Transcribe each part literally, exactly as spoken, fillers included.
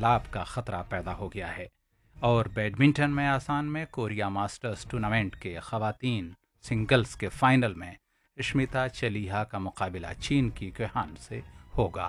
سیلاب کا خطرہ پیدا ہو گیا ہے۔ اور بیڈمنٹن میں آسان میں کوریا ماسٹرز ٹورنامنٹ کے خواتین سنگلز کے فائنل میں اشمیتا چلیہا کا مقابلہ چین کی گوہان سے ہوگا۔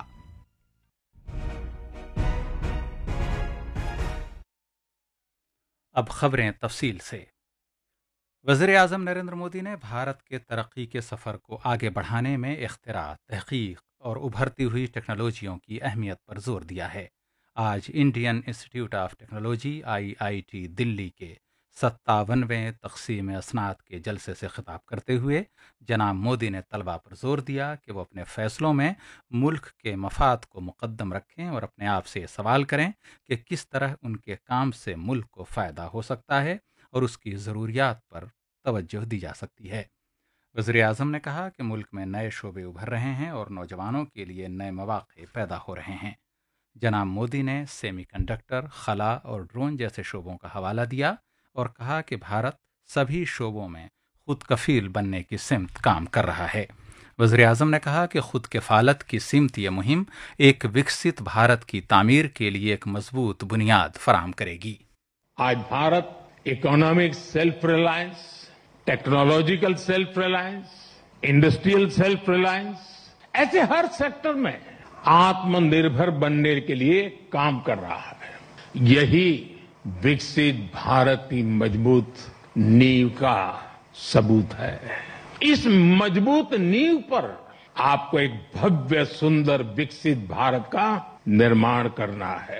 اب خبریں تفصیل سے۔ وزیر اعظم نریندر مودی نے بھارت کے ترقی کے سفر کو آگے بڑھانے میں اختراع، تحقیق اور ابھرتی ہوئی ٹیکنالوجیوں کی اہمیت پر زور دیا ہے۔ آج Indian institute of technology I I T دلی کے ستاونویں تقسیم اسناد کے جلسے سے خطاب کرتے ہوئے جناب مودی نے طلباء پر زور دیا کہ وہ اپنے فیصلوں میں ملک کے مفاد کو مقدم رکھیں اور اپنے آپ سے یہ سوال کریں کہ کس طرح ان کے کام سے ملک کو فائدہ ہو سکتا ہے اور اس کی ضروریات پر توجہ دی جا سکتی ہے۔ وزیر اعظم نے کہا کہ ملک میں نئے شعبے ابھر رہے ہیں اور نوجوانوں کے لیے نئے مواقع پیدا ہو رہے ہیں۔ جناب مودی نے سیمی کنڈکٹر، خلا اور ڈرون جیسے شعبوں کا حوالہ دیا اور کہا کہ بھارت سبھی شعبوں میں خود کفیل بننے کی سمت کام کر رہا ہے۔ وزیر اعظم نے کہا کہ خود کفالت کی سمت یہ مہم ایک وکست بھارت کی تعمیر کے لیے ایک مضبوط بنیاد فراہم کرے گی۔ آج Bharat economic self Reliance, technological self Reliance, industrial self Reliance, ایسے ہر سیکٹر میں آتم نربھر بننے کے لیے کام کر رہا ہے۔ یہی وکست بھارت کی مضبوط نیو کا ثبوت ہے۔ اس مضبوط نیو پر آپ کو ایک بھویہ سندر وکست بھارت کا نرمان کرنا ہے۔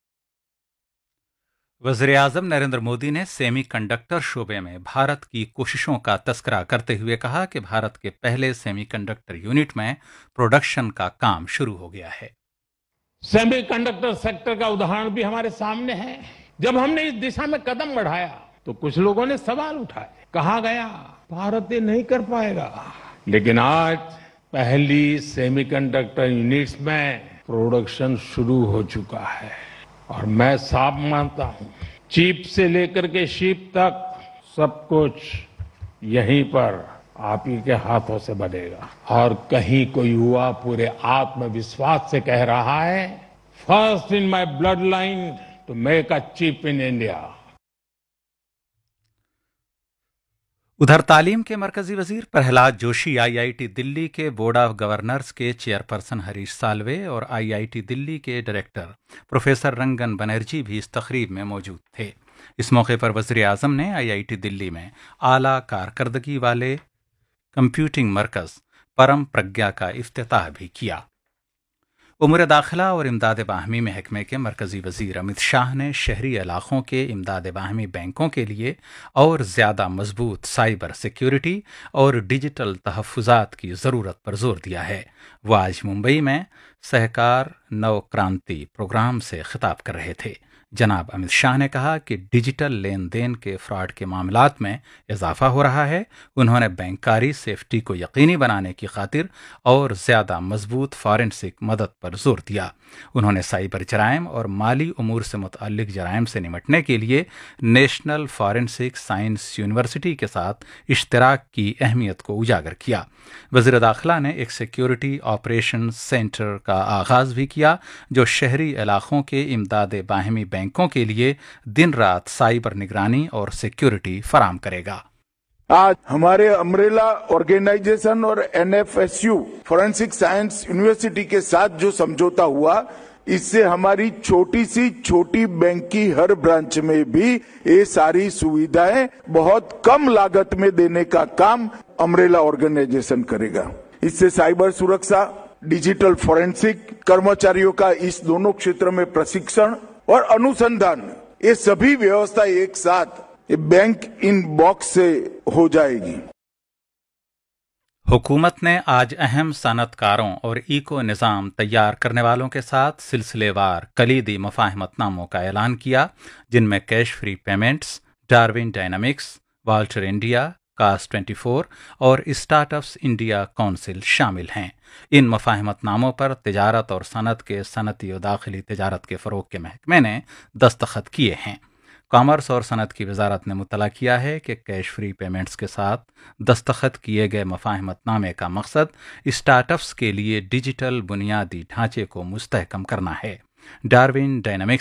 وزیر اعظم نریندر مودی نے سیمی کنڈکٹر شعبے میں بھارت کی کوششوں کا تذکرہ کرتے ہوئے کہا کہ بھارت کے پہلے سیمی کنڈکٹر یونٹ میں پروڈکشن کا کام شروع ہو گیا ہے۔ سیمی کنڈکٹر سیکٹر کا ادہرن بھی ہمارے سامنے ہے۔ جب ہم نے اس دشا میں قدم بڑھایا تو کچھ لوگوں نے سوال اٹھائے، کہا گیا بھارت یہ نہیں کر پائے گا، لیکن آج پہلی سیمی کنڈکٹر یونٹس میں پروڈکشن شروع ہو چکا ہے۔ اور میں صاف مانتا ہوں، چیپ سے لے کر کے شیپ تک سب کچھ یہیں پر آپ ہی کے ہاتھوں سے بنے گا۔ اور کہیں کوئی ہوا پورے آتم وشواس سے کہہ رہا ہے، first in my blood line to make a cheap in India. ادھر تعلیم کے مرکزی وزیر پرہلاد جوشی آئی آئی ٹی دلی کے بورڈ آف گورنرز کے چیئرپرسن ہریش سالوے اور آئی آئی ٹی دلی کے ڈائریکٹر پروفیسر رنگن بنرجی بھی اس تقریب میں موجود تھے۔ اس موقع پر وزیر اعظم نے آئی آئی ٹی دلی میں اعلیٰ کارکردگی والے کمپیوٹنگ مرکز پرم پرگیا کا افتتاح بھی کیا۔ امور داخلہ اور امداد باہمی محکمے کے مرکزی وزیر امت شاہ نے شہری علاقوں کے امداد باہمی بینکوں کے لیے اور زیادہ مضبوط سائبر سیکیورٹی اور ڈیجیٹل تحفظات کی ضرورت پر زور دیا ہے۔ وہ آج ممبئی میں سہکار نو کرانتی پروگرام سے خطاب کر رہے تھے۔ جناب امت شاہ نے کہا کہ ڈیجیٹل لین دین کے فراڈ کے معاملات میں اضافہ ہو رہا ہے۔ انہوں نے بینکاری سیفٹی کو یقینی بنانے کی خاطر اور زیادہ مضبوط فارنسک مدد پر زور دیا۔ انہوں نے سائبر جرائم اور مالی امور سے متعلق جرائم سے نمٹنے کے لیے نیشنل فارنسک سائنس یونیورسٹی کے ساتھ اشتراک کی اہمیت کو اجاگر کیا۔ وزیر داخلہ نے ایک سیکیورٹی آپریشن سینٹر کا آغاز بھی کیا جو شہری علاقوں کے امداد باہمی بینکوں کے لیے دن رات سائبر نگرانی اور سیکیورٹی فراہم کرے گا۔ آج ہمارے امبریلا آرگنائزیشن اور N F S you forensic science university کے ساتھ جو سمجھوتا ہوا، اس سے ہماری چھوٹی سی چھوٹی بینک کی ہر برانچ میں بھی یہ ساری سویدھائیں بہت کم لاگت میں دینے کا کام امبریلا آرگنائزیشن کرے گا۔ اس سے سائبر سرکشا، ڈیجیٹل فورینسک کرمچاریوں کا اس دونوں کھیتر میں پرشکشن اور انوسندھان، یہ سبھی ویوستھا ایک ساتھ بینک ان باکس سے ہو جائے گی۔ حکومت نے آج اہم صنعت کاروں اور ایکو نظام تیار کرنے والوں کے ساتھ سلسلے وار کلیدی مفاہمت ناموں کا اعلان کیا، جن میں cash free payments, Darwin dynamics, Walter India, کاس ٹوئنٹی فور اور اسٹارٹ اپس انڈیا کونسل شامل ہیں۔ ان مفاہمت ناموں پر تجارت اور صنعت کے صنعتی و داخلی تجارت کے فروغ کے محکمے نے دستخط کیے ہیں۔ کامرس اور صنعت کی وزارت نے مطلع کیا ہے کہ کیش فری پیمنٹس کے ساتھ دستخط کیے گئے مفاہمت نامے کا مقصد اسٹارٹ اپس کے لیے ڈیجیٹل بنیادی ڈھانچے کو مستحکم کرنا ہے۔ Darwin dynamics